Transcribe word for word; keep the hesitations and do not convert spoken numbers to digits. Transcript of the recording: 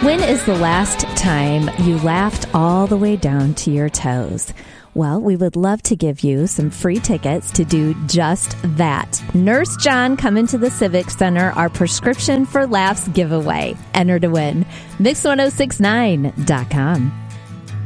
When is the last time you laughed all the way down to your toes? Well, we would love to give you some free tickets to do just that. Nurse John coming to the Civic Center, our Prescription for Laughs giveaway. Enter to win. Mix ten sixty-nine dot com.